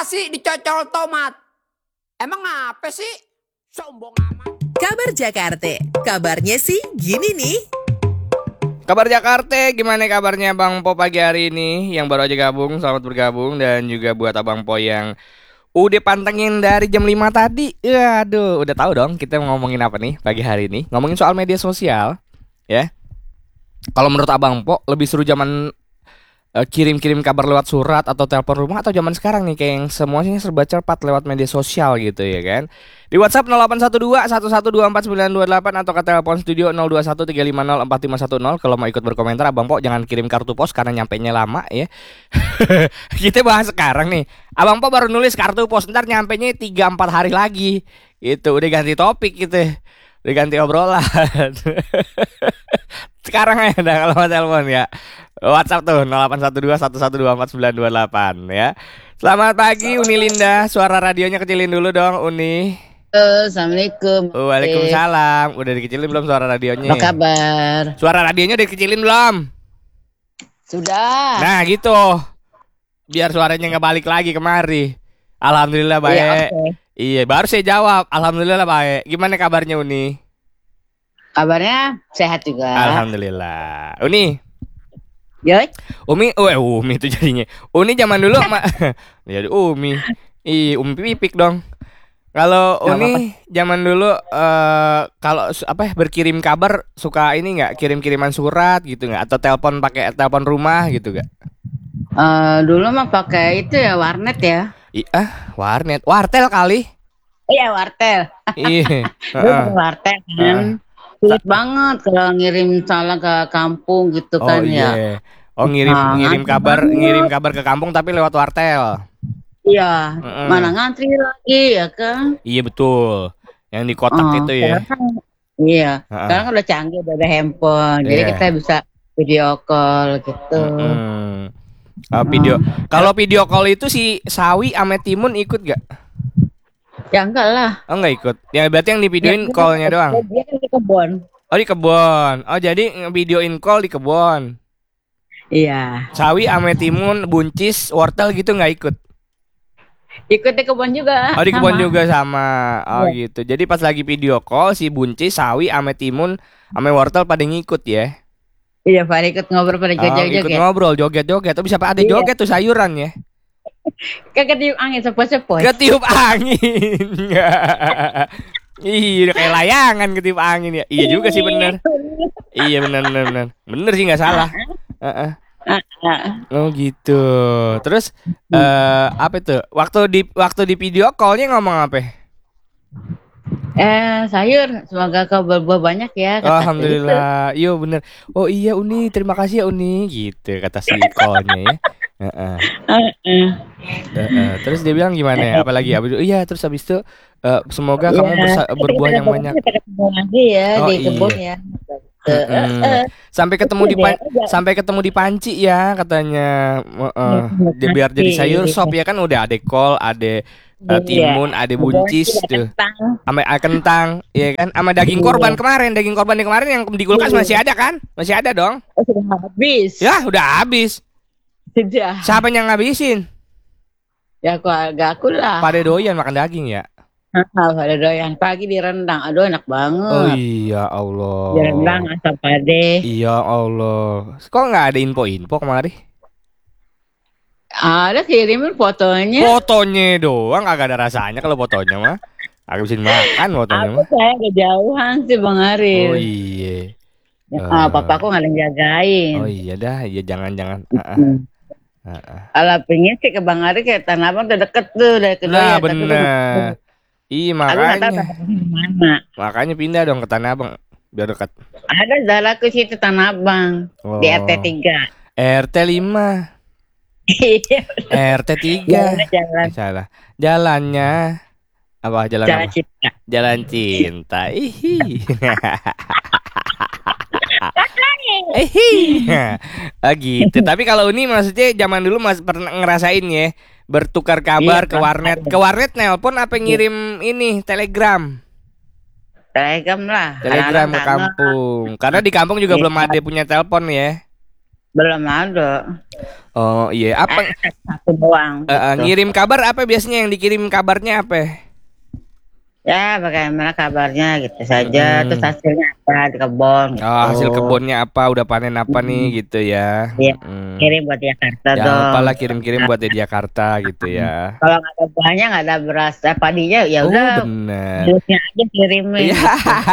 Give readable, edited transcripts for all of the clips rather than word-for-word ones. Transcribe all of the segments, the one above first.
nasi dicocol tomat. Emang apa sih? Sombong amat. Kabar Jakarta, kabarnya sih gini nih. Kabar Jakarta, gimana kabarnya Bang Po pagi hari ini? Yang baru aja gabung, selamat bergabung. Dan juga buat Abang Po yang udah pantengin dari jam 5 tadi. Ya, aduh, udah tahu dong kita mau ngomongin apa nih pagi hari ini. Ngomongin soal media sosial, ya. Kalau menurut Abang Po, lebih seru zaman kirim-kirim kabar lewat surat atau telepon rumah, atau zaman sekarang nih kayak yang semuanya serba cepat lewat media sosial gitu ya kan. Di WhatsApp 0812 1124 928 atau ke telepon studio 021 350 4510. Kalau mau ikut berkomentar Abang Po jangan kirim kartu pos karena nyampenya lama ya. Kita bahas sekarang nih. Abang Po baru nulis kartu pos, ntar nyampenya 3-4 hari lagi. Gitu, udah ganti topik gitu. Udah ganti obrolan. Sekarang aja dah kalau mau telepon ya. WhatsApp tuh 0812 1124 928 ya. Selamat pagi Uni Linda. Suara radionya kecilin dulu dong Uni. Assalamualaikum. Waalaikumsalam. Udah dikecilin belum suara radionya? Apa kabar? Suara radionya udah dikecilin belum? Sudah. Nah gitu. Biar suaranya nggak balik lagi kemari. Alhamdulillah baik. Iya, okay. Iya, baru saya jawab. Alhamdulillah baik. Gimana kabarnya Uni? Kabarnya sehat juga. Alhamdulillah. Uni. Yoi. Umi itu jadinya. Uni zaman dulu jadi Umi. Umi pipik dong. Kalau Uni zaman dulu kalau berkirim kabar suka ini nggak, kirim-kiriman surat gitu nggak, atau telepon pakai telepon rumah gitu nggak? Dulu mah pakai itu ya, warnet ya. Iya, warnet, wartel kali. Iya, wartel. Iya. Wartel kan. Sulit banget kalau ngirim salah ke kampung gitu kan ya. Oh, ngirim kabar ke kampung tapi lewat wartel. Iya, mana ngantri lagi ya kan? Iya betul. Yang di kotak itu ya. Iya. Sekarang kan udah canggih, udah ada handphone. Jadi kita bisa video call gitu. Kalau video call itu si Sawi ame Timun ikut gak? Ya enggak lah. Oh enggak ikut. Ya berarti yang divideoin callnya doang. Dia kan di kebun. Oh di kebun. Oh jadi videoin call di kebun. Iya. Sawi ame Timun, buncis, wortel gitu nggak ikut? Ikut di kebun juga. Oh di kebun juga sama. Oh ya. Gitu. Jadi pas lagi video call si buncis, Sawi ame Timun, ame wortel pada ngikut ya. Iya, pada ikut ngobrol, pada joget-joget. Ikut ngobrol, joget-joget. Tuh bisa ada joget tuh sayuran ya. Ketiup angin sepoi-sepoi. Ketiup angin. Iya, udah kayak layangan ketiup angin ya. Iya juga sih bener. Iya bener. Bener sih nggak salah. Oh gitu. Terus apa itu? Waktu di video callnya ngomong apa? Sayur, semoga kau berbuah banyak ya. Alhamdulillah. Iya bener. Oh iya Uni, terima kasih ya Uni. Gitu kata si callnya ya. Terus dia bilang gimana ya? Apalagi iya terus habis itu semoga kamu berbuah yang banyak. Kita ketemu lagi ya di kebun ya. Sampai ketemu di panci ya katanya. Biar jadi sayur sop ya kan, udah ada kol, ada timun, ada buncis tuh. Sama kentang, ya kan? Sama daging korban kemarin yang di kulkas masih ada kan? Masih ada dong. Sudah habis. Ya, udah habis. Sudah. Siapa yang ngabisin? Ya keluarga aku lah. Pada doyan makan daging ya? Pada doyan. Pagi di rendang. Aduh enak banget. Oh iya Allah. Di rendang asam pade. Iya Allah. Kok nggak ada info kemari? Ada, kirimin fotonya. Fotonya doang, kagak ada rasanya kalau fotonya mah. Agak bisa makan fotonya mah. Saya kejauhan sih Bang Arif. Oh iya. Papaku nggak ada yang jagain. Oh iya dah, iya jangan. Kalau pengen sih ke Bang Arif, ke Tanah Abang tuh deket tuh dari kedua. Nah bener. Iya makanya pindah dong ke Tanah Abang biar dekat. Ada daerahku situ Tanah Abang di RT 3. RT 5. RT 3. Salah. Jalannya apa? Jalan cinta. Jalan cinta. Gitu. Tapi kalau ini maksudnya zaman dulu masih pernah ngerasain ya, bertukar kabar ke warnet. Ke warnet nelpon apa ngirim ini telegram? Telegram lah. Telegram ke kampung. Karena di kampung juga belum ada punya telepon ya. Belum ada. Oh iya, apa Satu doang. Gitu. ngirim kabar apa biasanya yang dikirim kabarnya apa? Ya, bagaimana kabarnya gitu saja. Mm. Terus hasilnya apa di kebun gitu. Oh, hasil kebunnya apa, udah panen apa nih gitu ya. Iya, Mm. kirim buat Jakarta Jangan dong. lupa lah kirim-kirim buat di Jakarta gitu ya. Kalau nggak ada buahnya, nggak ada beras padinya, ya Oh udah bener. duitnya aja kirimin. Iya.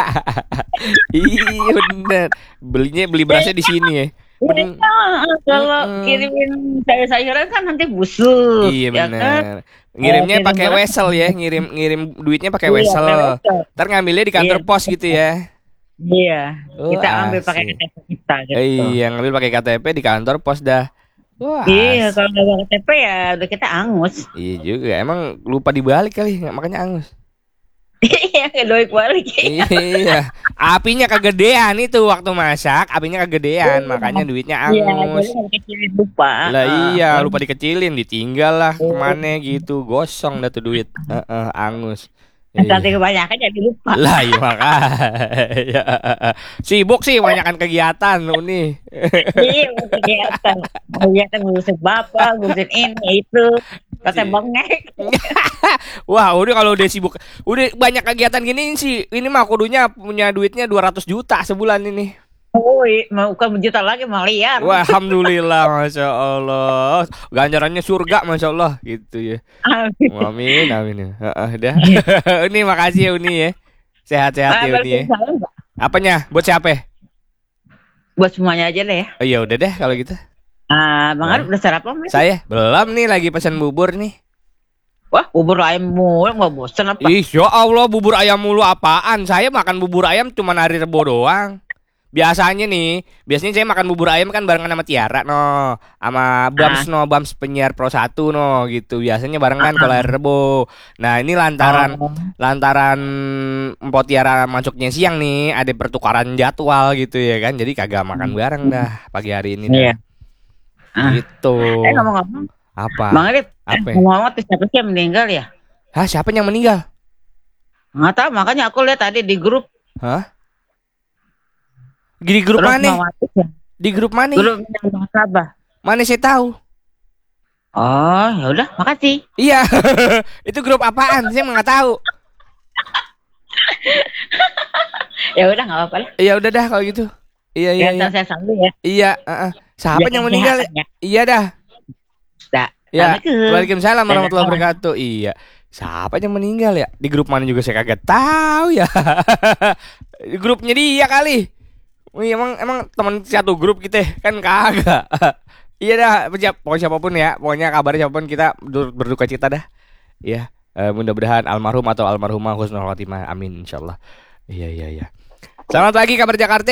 Iya bener. Beli berasnya di sini ya. Iya, kalau Mm-mm. kirimin sayur-sayuran kan nanti busuk, Iya ya kan? bener. Ngirimnya Kirim pakai beras. wesel ya, ngirim duitnya pakai Iya, wesel. pakai wesel. Ntar ngambilnya di kantor Iya. pos gitu ya. Iya, Oh, kita ambil pakai asik. KTP kita gitu. Iya, ngambil pakai KTP di kantor pos dah. Wah, Iya, asik. kalau nggak bawa KTP ya udah kita angus. Iya juga. Emang lupa dibalik kali, makanya angus. Iya, kedoik balik. Iya. Apinya kegedean itu waktu masak, apinya kegedean, makanya duitnya Iya, angus. jadi nggak kecilin lupa. Lah iya, Ah, lupa dikecilin, ditinggal lah kemana gitu, gosong dah tuh duit. Angus. nanti Iya. kebanyakan jadi lupa. Lah iya makanya. Sibuk sih, banyakan kegiatan lu nih. Iya, mau kegiatan ngurusin bapak, ngurusin ini itu, kata Iya. bengek. Wah, udah kalau udah sibuk, udah banyak kegiatan gini sih. Ini mah kudunya punya duitnya 200 juta sebulan ini. Oh, mau bukan berjuta lagi, mau liar. Wah, alhamdulillah, masya Allah. Ganjarannya surga, masya Allah, gitu ya. Amin, amin. Dah. Uni makasih ya Uni ya. Sehat-sehat ya Uni ya. Waalaikumsalam, Pak. Apanya? Buat siapa? Buat semuanya aja deh ya. Oh iya udah deh kalau gitu. Bang Arif udah sarapan belum? Saya belum nih, lagi pesan bubur nih. Wah, bubur ayam mulu, nggak bosan apa? Insya Allah bubur ayam mulu apaan? Saya makan bubur ayam cuma hari Rebo doang. Biasanya saya makan bubur ayam kan barengan sama Tiara no, sama Bams no, Bams penyiar Pro 1 no gitu. Biasanya barengan kalau hari Rebo. Nah, ini lantaran Empok Tiara masuknya siang nih, ada pertukaran jadwal gitu ya kan. Jadi kagak makan bareng dah pagi hari ini Iya. dah. Gitu. Ngomong-ngomong, Apa? Bang Arif, Apa? ngomong-ngomong tuh siapa sih yang meninggal ya? Hah, siapa yang meninggal? Nggak tahu, makanya aku lihat tadi di grup. Hah? Di grup Terus mana? Mawati ya. Di grup mana? Grup yang Sabah. Mana saya tahu? Oh, ya udah, makasih. Iya. Itu grup apaan? Saya nggak tahu. Ya udah, nggak apa-apa lah. Ya udah dah kalau gitu. Iya iya Ya, iya. saya sambung ya. Iya, Siapa Jaga yang meninggal? kesehatan ya. Iya dah. Dah. Ya. Assalamualaikum. Waalaikumsalam warahmatullahi wabarakatuh. Iya. Siapa yang meninggal ya? Di grup mana juga saya kagak tahu ya. Di grupnya dia kali. Wih, emang teman satu grup kita kan kagak. Iya dah, pokoknya siapapun ya, pokoknya kabarnya siapapun kita berduka cita dah. Iya, mudah-mudahan almarhum atau almarhumah husnul khotimah. Amin insyaallah. Iya. Selamat pagi kabar Jakarta.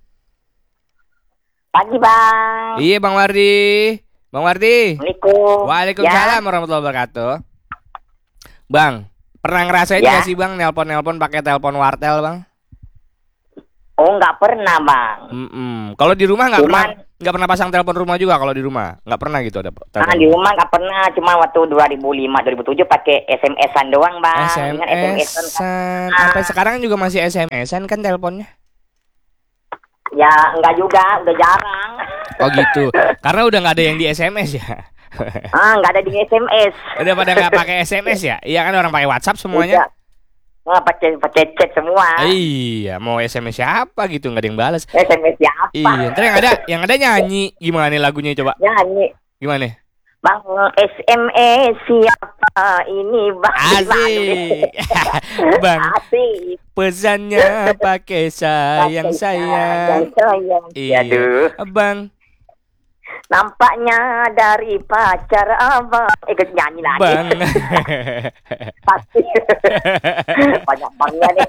Pagi Bang. Iya Bang Wardi. Bang Wardi. Assalamualaikum. Waalaikumsalam warahmatullahi wabarakatuh. Bang, pernah ngerasain Ya. gak sih Bang nelpon pakai telepon wartel Bang? Oh nggak pernah Bang. Kalau di rumah Cuman- nggak pernah pasang telepon rumah juga kalau di rumah nggak pernah gitu ada telepon. Di rumah nggak pernah. Cuma waktu 2005, 2007 pakai SMS-an doang Bang. Ingat SMS-an? SMS-an. Sampai sekarang juga masih SMS-an kan teleponnya? Ya nggak juga, udah jarang. Oh gitu. Karena udah nggak ada yang di SMS ya. Nggak ada di SMS. Udah pada nggak pakai SMS ya? Iya kan orang pakai WhatsApp semuanya. Pakai chat semua. Iya, mau SMS siapa gitu nggak ada yang balas. SMS siapa? Iya, ntar yang ada nyanyi. Gimana nih lagunya coba? Nyanyi. Gimana? Bang SMS siapa ini Bang? Asik. Bang, Asik. pesannya pakai sayang. Sayang. Iya. Aduh. Bang, Nampaknya dari pacar abang. Ikut nyanyi lagi. Bang. Pasti. Banyak bangnya nih.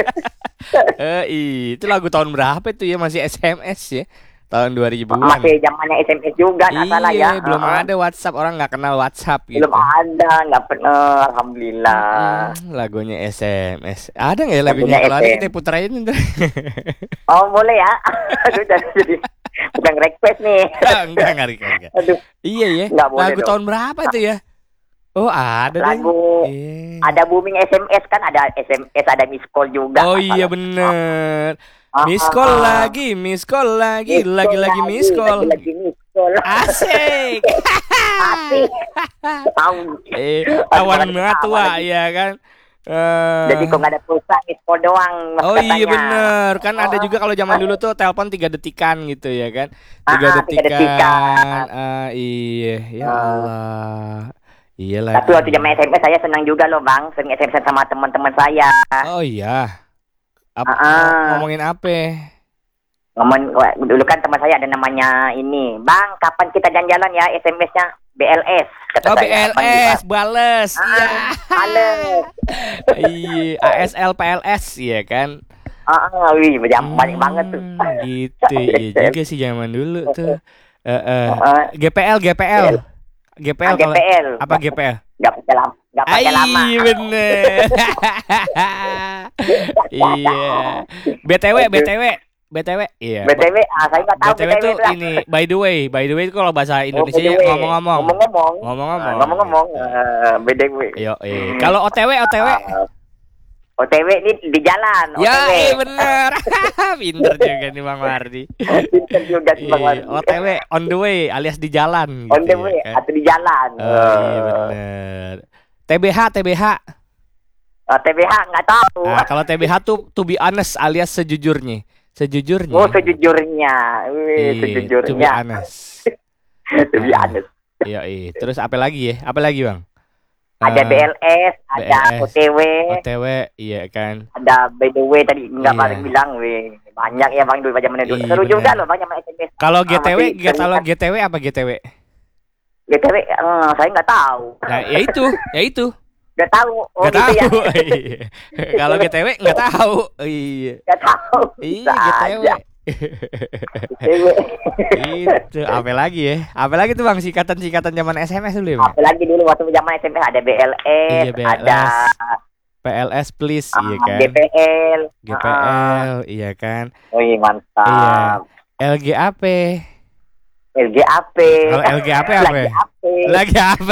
Itu lagu tahun berapa itu ya? Masih SMS ya? Tahun 2000-an. Masih zamannya SMS juga, nggak salah ya. Iya, belum ada WhatsApp, orang nggak kenal WhatsApp gitu. Belum ada, nggak pernah. Alhamdulillah. Lagunya SMS. Ada nggak ya lagunya? Kalau ada kita putrain ntar. Oh boleh ya. Aduh, jadi bukan request nih. Enggak. Aduh, Iya ya. Nggak boleh Lagu dong. tahun berapa itu ya? Oh ada deh. lagu Iya. ada booming SMS kan, ada SMS, ada miss call juga. Oh iya bener. Miss call lagi, miss call lagi, lagi-lagi miss call. Lagi miss call. Asik. Asik. Tahu. Kawan tua ya kan. Jadi kok nggak ada pulsa miss call doang. Oh iya katanya. bener. Kan ada juga kalau zaman dulu tuh telepon 3 detikan gitu ya kan. 3 3 detikan. Iya, ya Allah. Iya lagi. Tapi waktu zaman SMS saya senang juga loh bang, sering SMS sama teman-teman saya. Oh iya. Ngomongin apa? Dulu kan teman saya ada namanya ini, bang kapan kita jalan-jalan ya, SMS-nya BLS. Kata Oh saya. BLS, bales. Iya. Bales. Iya, ASL PLS ya kan. Wih, banyak banget tuh. Gitu, iya juga sih zaman dulu tuh. GPL kalau GPL. apa GPL? Gak pakai lama. Iya bener. Iya. BTW. Iya. BTW, saya nggak tahu BTW tuh lah. ini by the way itu kalau bahasa Indonesia by the way. ngomong-ngomong. BTW. Yo, kalau OTW. OTW ini di jalan. Ya, OTW. bener. Pinter juga nih Bang Wardi. Pinter juga sih Bang Wardi. OTW on the way alias di jalan. On the gitu way ya kan? atau di jalan. Oh, iya bener. TBH. TBH nggak tahu. Nah, kalau TBH tuh to be honest alias sejujurnya. Oh, sejujurnya. Wih, To be sejujurnya. honest. To be honest. Iya. Terus apa lagi ya? Apa lagi, Bang? Ada BLS, ada OTW, iya kan. ada by the way tadi nggak Iya. paling bilang, weh banyak ya bang dulu zaman dulu. Iya, Seru bener. juga loh bang zaman SMS. Kalau GTW, masih kalau sering- GTW apa GTW? GTW, saya nggak tahu. Nah, ya itu. Nggak tahu. Oh Nggak gitu ya. tahu. Iya. Kalau GTW nggak tahu. Iya. Nggak tahu. Iya, Bisa GTW. aja. GTW. Itu apa lagi ya? Apa lagi tuh Bang singkatan zaman SMS dulu ya, Bang? Apalagi dulu waktu zaman SMS ada BLS, Iya, BLS. ada PLS please, iya kan? GPL. GPL, iya kan? Wih mantap. LGAP. LGAP. Kalau LGAP apa? Lagi AP. Lagi apa?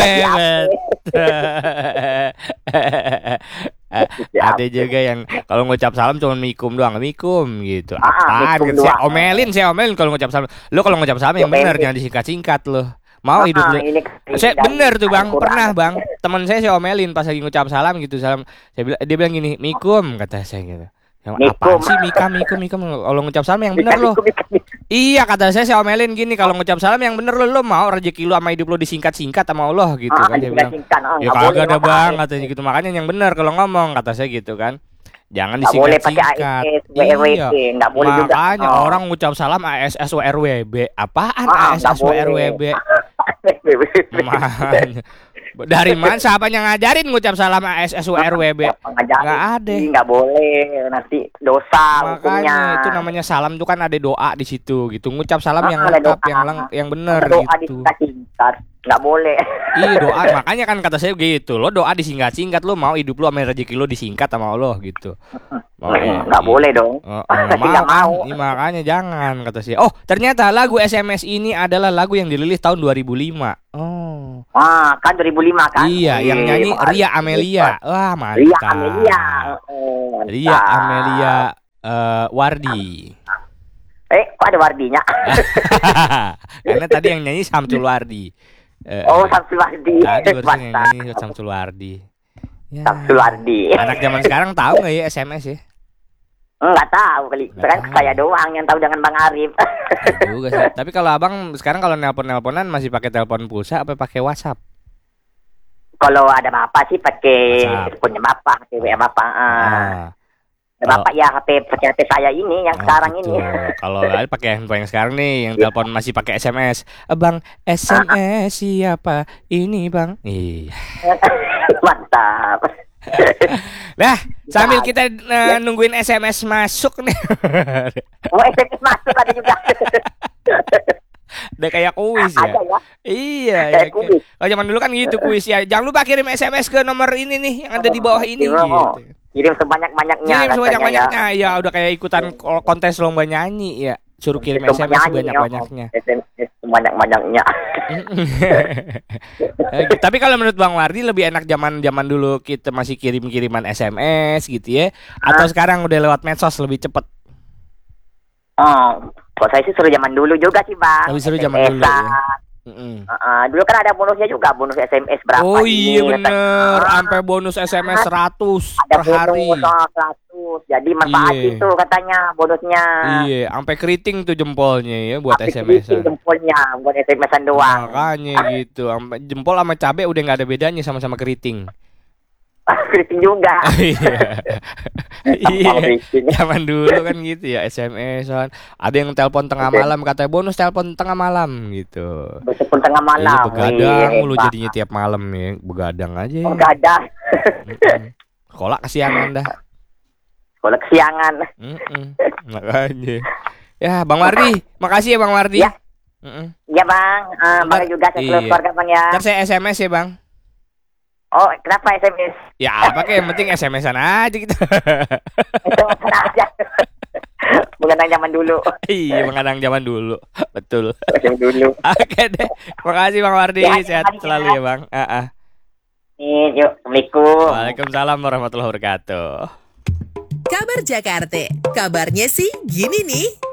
Ada juga yang kalau ngucap salam cuma mikum doang, mikum gitu. Apaan? mikum Saya doang. omelin kalau ngucap salam. Lo kalau ngucap salam yang benar, jangan disingkat-singkat lo. Mau hidup lo. Ini Saya dari bener tuh Bang, Al-Quran. pernah Bang. Teman saya omelin pas lagi ngucap salam gitu, salam. Dia bilang gini, mikum kata saya gitu. Yang apaan Mikum. sih mikum kalau ngucap salam yang bener lo. Mikum. Iya kata saya omelin gini, kalau ngucap salam yang bener lo mau rezeki lo sama hidup lo disingkat-singkat sama Allah gitu kan dia bilang. Ya kagak ada Bang katanya gitu, makanya yang bener kalau ngomong kata saya gitu kan. Jangan Nggak boleh pakai disingkat-singkat. ASS, WRWB, nggak boleh juga. Makanya Oh. orang ngucap salam ASS WRWB. Apaan nggak ASS boleh. WRWB? Makanya. Dari mana siapa yang ngajarin ngucap salam ASS WRWB? Nggak ada. Nggak boleh, nanti dosa hukumnya. Makanya itu namanya salam tuh kan ada doa di situ gitu. Ngucap salam yang ada lengkap, doa. yang bener Doa gitu. disingkat-singkat, nggak boleh. Iya doa, makanya kan kata saya gitu. Lo doa disingkat-singkat, lo mau hidup lo sama rezeki lo disingkat sama Allah gitu. Nggak boleh dong. Nggak mau, Nggak mau. Iya, makanya jangan kata saya. Oh ternyata lagu SMS ini adalah lagu yang dirilis tahun 2005. Oh. Wah, kan 2005 kan? Iya, yang nyanyi Ria Amelia. Wah mantap. Ria Amelia. Ria Amelia Wardi. Kok ada Wardinya? Karena tadi yang nyanyi Samsul Wardi. Oh, Samsul Wardi. Tadi barusan yang Mantap. nyanyi Samsul Wardi. Ya. Samsul Wardi. Anak zaman sekarang tahu nggak ya SMS ya? Nggak tahu kali. Nggak Sekarang tahu. saya doang yang tahu dengan Bang Arif. Tahu juga sih. Tapi kalau abang sekarang kalau nelponan masih pakai telepon pulsa apa pakai WhatsApp? Kalau ada bapak sih pakai WhatsApp. punya bapak, pakai WA bapak. Kalau- Bapak ya pakai HP saya ini yang sekarang gitu. ini. Kalau lain pakai handphone yang sekarang nih, yang telepon masih pakai SMS. Abang SMS siapa ini bang? Iya. Mantap. Nah, sambil kita nungguin SMS masuk nih. Oh, SMS masuk ada juga. Udah kayak kuis ya. Ada ya. Iya, ya. Kayak kuis. Oh, zaman dulu kan gitu kuis ya. Jangan lupa kirim SMS ke nomor ini nih yang ada di bawah ini Kirim, gitu. Kirim sebanyak-banyaknya. Kirim katanya sebanyak-banyaknya. Ya udah kayak ikutan kontes lomba nyanyi ya. Suruh kirim SMS sebanyak-banyaknya. SMS sebanyak-banyaknya. Tapi kalau menurut Bang Wardi lebih enak zaman dulu kita masih kirim-kiriman SMS gitu ya, atau sekarang udah lewat medsos lebih cepet? Kalau saya sih seru zaman dulu juga sih bang. Tapi seru zaman dulu ya. Dulu kan ada bonusnya juga, bonus SMS berapa? Oh iya bener, sampai bonus SMS 100 ada per hari. bonus 100. Jadi manfaat Iya. itu katanya bonusnya. Iya, sampai keriting tuh jempolnya ya buat Tapi SMS. sedikit jempolnya buat SMS-an doang. Makanya gitu, sampai jempol sama cabe udah nggak ada bedanya sama-sama keriting. Keriting juga. Iya. Iya. keriting? Zaman dulu kan gitu ya, SMS-an. Ada yang telepon tengah malam katanya bonus telepon tengah malam gitu. Besok tengah Iya, malam. begadang mulu Pak. jadinya tiap malam ya, begadang aja. Ya. Begadang. Sekolah kesiangan dah. Kalau kesiangan. Makanya. Ya, Bang Wardi, makasih ya Bang Wardi. Ya. Iya bang, bang juga saya Iya. keluarga bang ya. Ntar saya SMS ya Bang. Oh kenapa SMS? Ya, pakai yang penting SMS-an aja gitu. SMS aja. Bukan yang zaman dulu. Iya, mengenang zaman dulu. Betul. Zaman dulu. Oke deh. Makasih Bang Wardi, Ya, sehat makasih, selalu ya. ya Bang. Nih, yuk, assalamualkum. Waalaikumsalam warahmatullahi wabarakatuh. Kabar Jakarta, kabarnya sih gini nih.